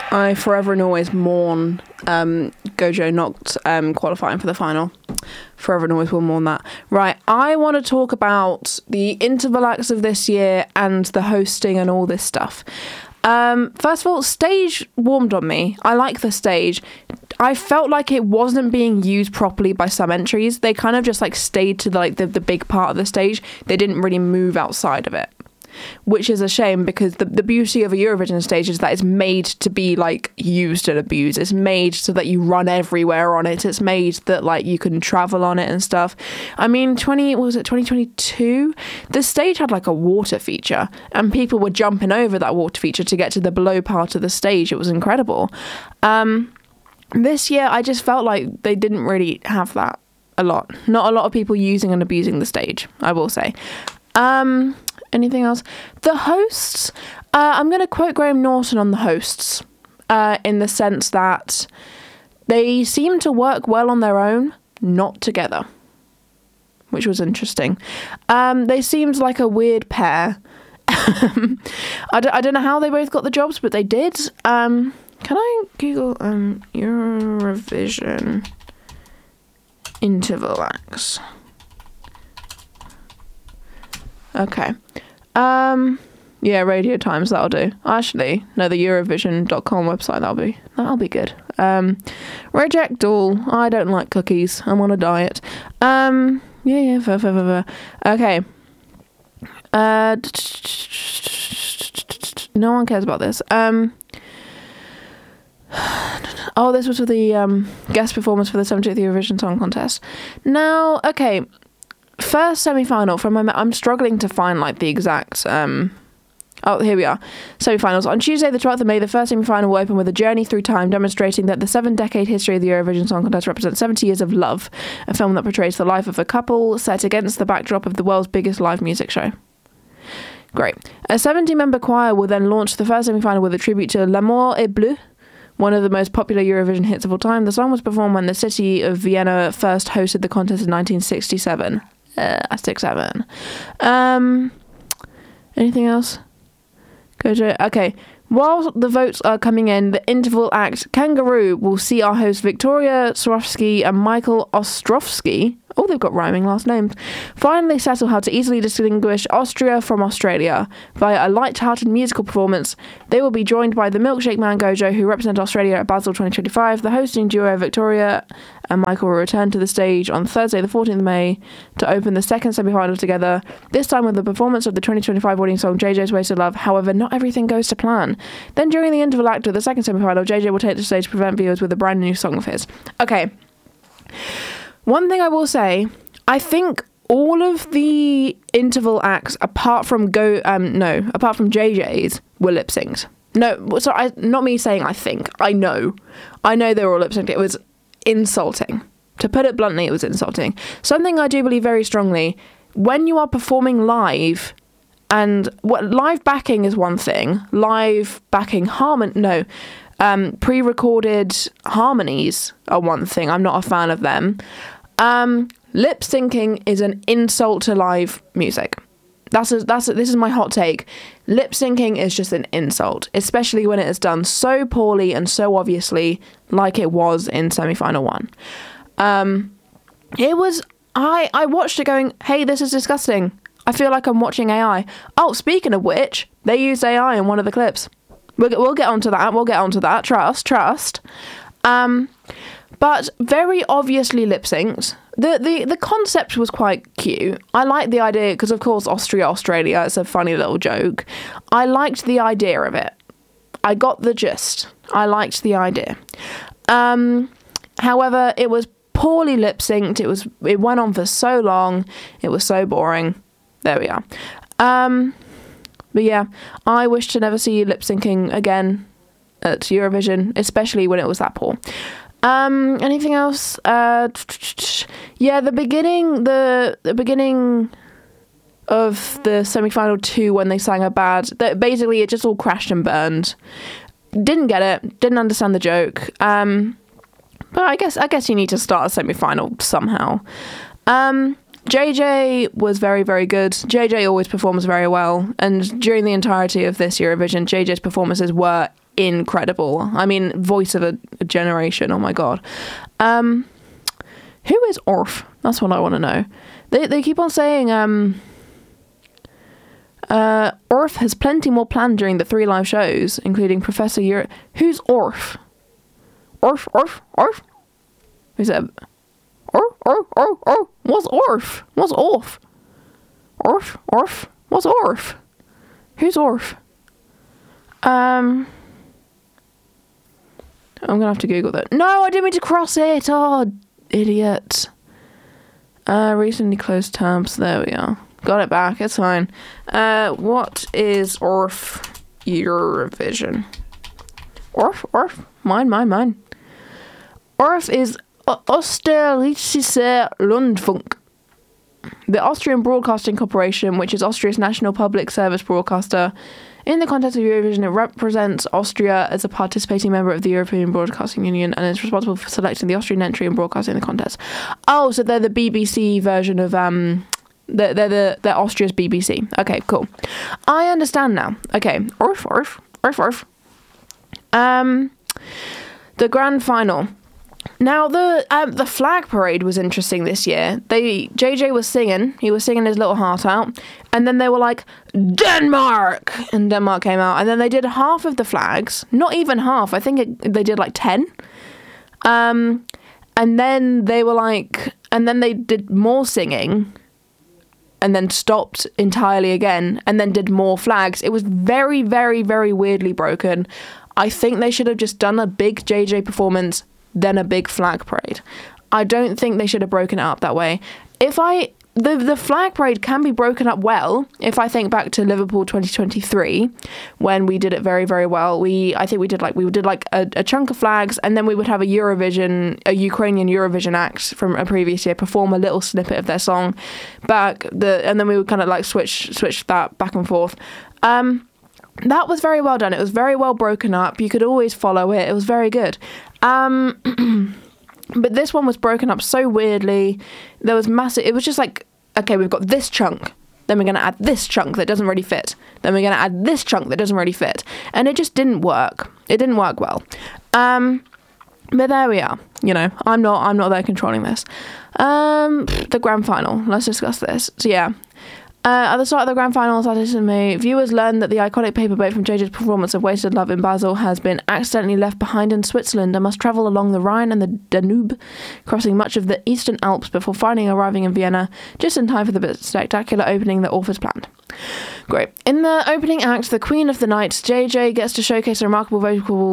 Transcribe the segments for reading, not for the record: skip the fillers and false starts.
I forever and always mourn Gojo not qualifying for the final. Forever and always will mourn that. Right, I want to talk about the interval acts of this year and the hosting and all this stuff. First of all, stage warmed on me. I like the stage. I felt like it wasn't being used properly by some entries. They kind of just like stayed to the big part of the stage. They didn't really move outside of it, which is a shame, because the beauty of a Eurovision stage is that it's made to be like used and abused. It's made so that you run everywhere on it. It's made that like you can travel on it and stuff. I mean, 2022? The stage had like a water feature, and people were jumping over that water feature to get to the below part of the stage. It was incredible. This year, I just felt like they didn't really have that a lot. Not a lot of people using and abusing the stage, I will say. Anything else? The hosts. I'm going to quote Graham Norton on the hosts in the sense that they seem to work well on their own, not together, which was interesting. They seemed like a weird pair. I don't know how they both got the jobs, but they did. Can I Google Eurovision interval acts? Okay. Yeah, Radio Times, that'll do. Actually, no, the Eurovision.com website, that'll be good. Reject all. I don't like cookies. I'm on a diet. Yeah. Okay. No one cares about this. Oh, this was for the guest performance for the 70th Eurovision Song Contest. Now, okay, first semi-final from I'm struggling to find like the exact oh, here we are. Semi-finals. On Tuesday, the 12th of May, the first semi-final will open with a journey through time, demonstrating that the 7-decade history of the Eurovision Song Contest represents 70 years of love, a film that portrays the life of a couple set against the backdrop of the world's biggest live music show. Great. A 70-member choir will then launch the first semi-final with a tribute to L'amour est bleu, one of the most popular Eurovision hits of all time. The song was performed when the city of Vienna first hosted the contest in 1967. 67. Anything else? Okay. While the votes are coming in, the interval act Kangaroo will see our hosts Victoria Swarovski and Michael Ostrovsky, oh, they've got rhyming last names, finally settle how to easily distinguish Austria from Australia. Via a light-hearted musical performance, they will be joined by the Milkshake Man Gojo, who represent Australia at Basel 2025. The hosting duo Victoria and Michael will return to the stage on Thursday the 14th of May to open the second semi-final together, this time with the performance of the 2025 winning song JJ's Wasted Love. However, not everything goes to plan. Then during the interval act of the second semi-final, JJ will take the stage to present viewers with a brand new song of his. Okay. One thing I will say, I think all of the interval acts, apart from JJ's, were lip synced. No, sorry, not me saying I think. I know they were all lip synced. It was insulting. To put it bluntly, it was insulting. Something I do believe very strongly, when you are performing live, and live backing is one thing, live backing pre-recorded harmonies are one thing. I'm not a fan of them. Lip syncing is an insult to live music. This is my hot take. Lip syncing is just an insult, especially when it is done so poorly and so obviously, like it was in semi-final 1. It was. I watched it going, hey, this is disgusting. I feel like I'm watching AI. Oh, speaking of which, they used AI in one of the clips. We'll get onto that. Trust. But very obviously lip synced. The concept was quite cute. I liked the idea because, of course, Australia. It's a funny little joke. I liked the idea of it. I got the gist. I liked the idea. However, it was poorly lip synced. It went on for so long. It was so boring. There we are. But yeah, I wish to never see lip syncing again at Eurovision, especially when it was that poor. Anything else? Yeah, the beginning of the semi-final 2 when they sang basically it just all crashed and burned. Didn't get it. Didn't understand the joke. But I guess you need to start a semi-final somehow. JJ was very, very good. JJ always performs very well, and during the entirety of this Eurovision, JJ's performances were incredible. I mean, voice of a generation. Oh my god. Who is Orff? That's what I want to know. They keep on saying Orff has plenty more planned during the 3 live shows, including Professor Euro. Who's Orff? Orff? Who's that? Orff? What's Orff? What's Orff? Orff? What's Orff? Who's Orff? I'm gonna have to Google that. No, I didn't mean to cross it. Oh, idiot. Recently closed tabs. There we are. Got it back. It's fine. What is Orff Eurovision? Orff? Mine. Orff is Österreichischer Rundfunk, the Austrian Broadcasting Corporation, which is Austria's national public service broadcaster. In the context of Eurovision, it represents Austria as a participating member of the European Broadcasting Union and is responsible for selecting the Austrian entry and broadcasting the contest. Oh, so they're the BBC version of they're Austria's BBC. Okay, cool. I understand now. Okay, Orff. The grand final. Now, the flag parade was interesting this year. JJ was singing. He was singing his little heart out. And then they were like, Denmark! And Denmark came out. And then they did half of the flags. Not even half. I think they did like 10. And then they were like... And then they did more singing. And then stopped entirely again. And then did more flags. It was very, very, very weirdly broken. I think they should have just done a big JJ performance, then a big flag parade. I don't think they should have broken it up that way. The flag parade can be broken up well. If I think back to Liverpool 2023, when we did it very, very well, I think we did a chunk of flags, and then we would have a Ukrainian Eurovision act from a previous year perform a little snippet of their song and then we would kind of like switch that back and forth. That was very well done. It was very well broken up. You could always follow it. It was very good. But this one was broken up so weirdly. There was massive... It was just like, okay, we've got this chunk. Then we're going to add this chunk that doesn't really fit. Then we're going to add this chunk that doesn't really fit. And it just didn't work. It didn't work well. But there we are. You know, I'm not there controlling this. The grand final. Let's discuss this. So yeah. At the start of the grand final, Saturday May, viewers learned that the iconic paperboat from JJ's performance of Wasted Love in Basel has been accidentally left behind in Switzerland and must travel along the Rhine and the Danube, crossing much of the Eastern Alps before finally arriving in Vienna, just in time for the spectacular opening that authors planned. Great. In the opening act, the Queen of the Night, JJ gets to showcase remarkable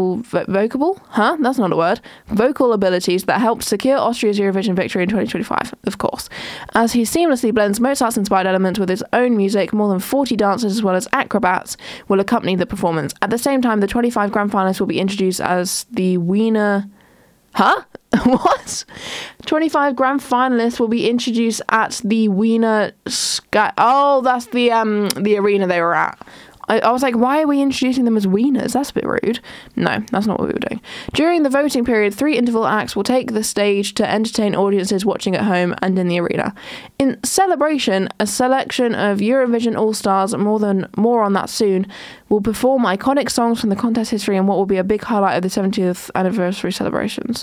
vocal abilities that helped secure Austria's Eurovision victory in 2025, of course. As he seamlessly blends Mozart's-inspired elements with his own music, more than 40 dancers as well as acrobats will accompany the performance. At the same time, the 25 grand finalists will be introduced as the Wiener... Huh? What? 25 grand finalists will be introduced at the Wiener Sky... Oh, that's the arena they were at. I was like, why are we introducing them as wieners? That's a bit rude. No, that's not what we were doing. During the voting period, 3 interval acts will take the stage to entertain audiences watching at home and in the arena. In celebration, a selection of Eurovision All-Stars, more on that soon, will perform iconic songs from the contest history and what will be a big highlight of the 70th anniversary celebrations.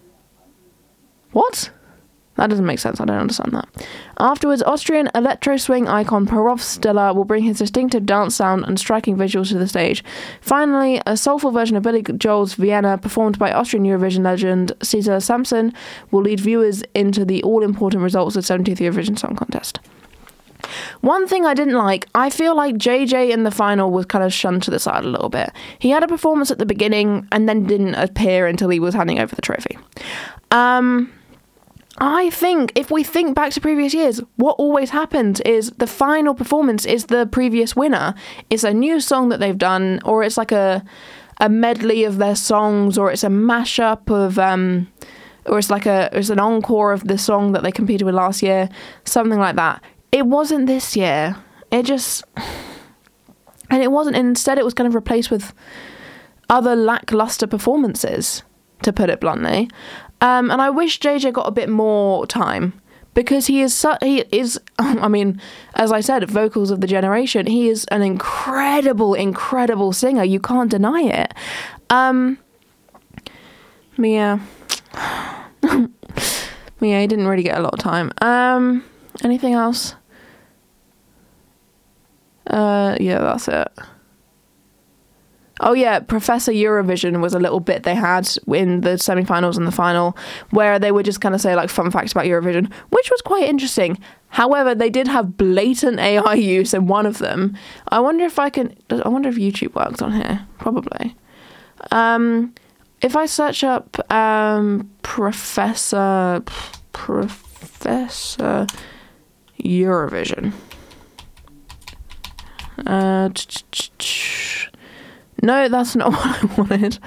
What? That doesn't make sense. I don't understand that. Afterwards, Austrian electro-swing icon Parov Stella will bring his distinctive dance sound and striking visuals to the stage. Finally, a soulful version of Billy Joel's Vienna, performed by Austrian Eurovision legend Cesar Sampson, will lead viewers into the all-important results of the 70th Eurovision Song Contest. One thing I didn't like, I feel like JJ in the final was kind of shunned to the side a little bit. He had a performance at the beginning and then didn't appear until he was handing over the trophy. I think if we think back to previous years, what always happens is the final performance is the previous winner. It's a new song that they've done, or it's like a medley of their songs, or it's a mashup of or it's an encore of the song that they competed with last year, something like that. It wasn't this year. It wasn't. Instead, it was kind of replaced with other lackluster performances, to put it bluntly. And I wish JJ got a bit more time, because he is I mean, as I said, vocals of the generation. He is an incredible singer. You can't deny it. Mia, he didn't really get a lot of time. Anything else? Yeah, that's it. Oh yeah, Professor Eurovision was a little bit they had in the semi-finals and the final where they would just kind of say like fun facts about Eurovision, which was quite interesting. However, they did have blatant AI use in one of them. I wonder if YouTube works on here. Probably. If I search up Professor Eurovision. No, that's not what I wanted.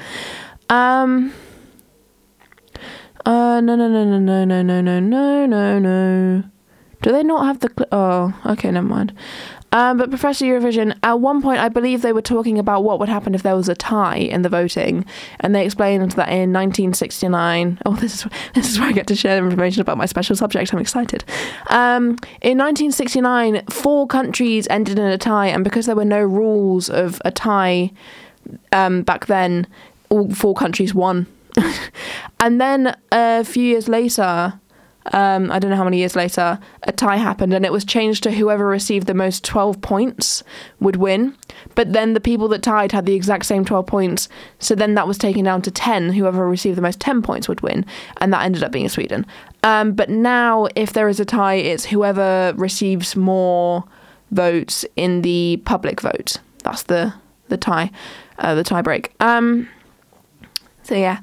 No. Do they not have the... Oh, okay, never mind. But Professor Eurovision, at one point, I believe they were talking about what would happen if there was a tie in the voting. And they explained that in 1969... Oh, this is where I get to share information about my special subject. I'm excited. In 1969, 4 countries ended in a tie. And because there were no rules of a tie back then, all 4 countries won. And then a few years later... I don't know how many years later, a tie happened and it was changed to whoever received the most 12 points would win. But then the people that tied had the exact same 12 points. So then that was taken down to 10. Whoever received the most 10 points would win. And that ended up being Sweden. But now if there is a tie, it's whoever receives more votes in the public vote. That's the tie, the tie break. So yeah.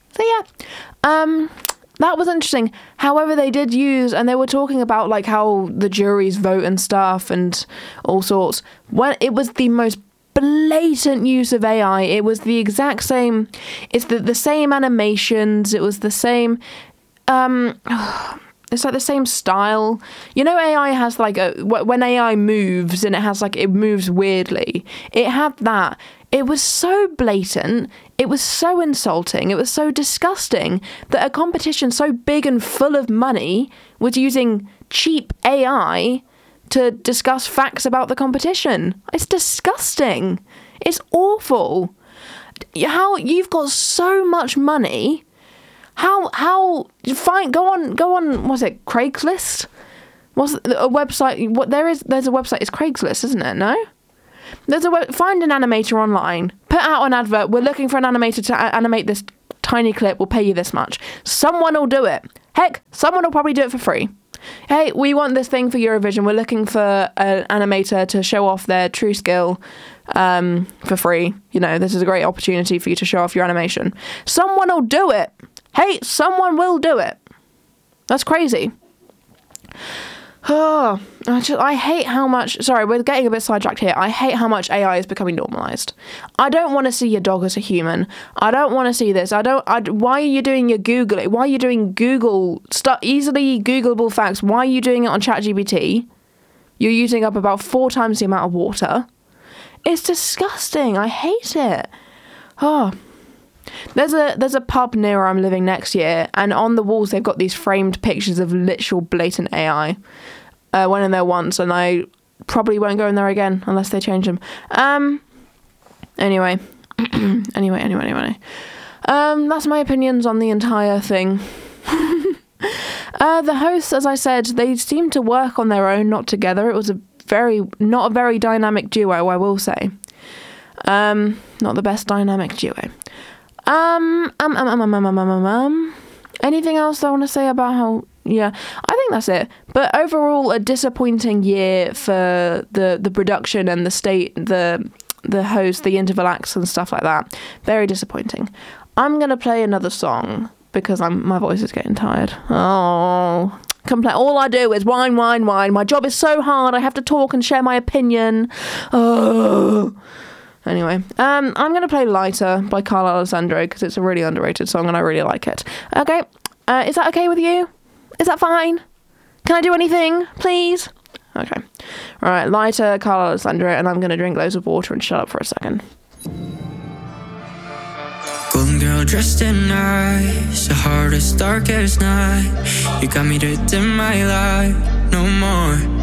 That was interesting. However, they did use, and they were talking about like how the juries vote and stuff and all sorts. When it was the most blatant use of AI, it was the exact same. It's the same animations. It was the same. It's like the same style. You know, AI has like when AI moves and it moves weirdly. It had that. It was so blatant, it was so insulting, it was so disgusting that a competition so big and full of money was using cheap AI to discuss facts about the competition. It's disgusting. It's awful. How you've got so much money. How fine go on what's it, Craigslist? What's a website? There's a website, it's Craigslist, isn't it? No? Find an animator online, put out an advert, we're looking for an animator to animate this tiny clip, we'll pay you this much. Someone will do it. Heck, someone will probably do it for free. Hey, we want this thing for Eurovision, we're looking for an animator to show off their true skill for free. You know, this is a great opportunity for you to show off your animation. Someone will do it. Hey, someone will do it. That's crazy. Oh, I hate how much... Sorry, we're getting a bit sidetracked here. I hate how much AI is becoming normalised. I don't want to see your dog as a human. I don't want to see this. Why are you doing your Googling? Why are you doing easily Googleable facts? Why are you doing it on ChatGPT? You're using up about 4 times the amount of water. It's disgusting. I hate it. Oh... There's a pub near where I'm living next year, and on the walls they've got these framed pictures of literal blatant AI. Went in there once, and I probably won't go in there again unless they change them. Anyway. That's my opinions on the entire thing. The hosts, as I said, they seemed to work on their own, not together. It was not a very dynamic duo, I will say. Not the best dynamic duo. Anything else I want to say about how... Yeah, I think that's it. But overall, a disappointing year for the production and the state, the host, the interval acts and stuff like that. Very disappointing. I'm going to play another song because my voice is getting tired. Oh... All I do is whine. My job is so hard. I have to talk and share my opinion. Oh... Anyway, I'm going to play Lighter by Carl Alessandro because it's a really underrated song and I really like it. Okay, is that okay with you? Is that fine? Can I do anything, please? Okay. All right, Lighter, Carl Alessandro, and I'm going to drink loads of water and shut up for a second. Golden girl dressed in nice, the hardest, darkest night. You got me to dim my light no more.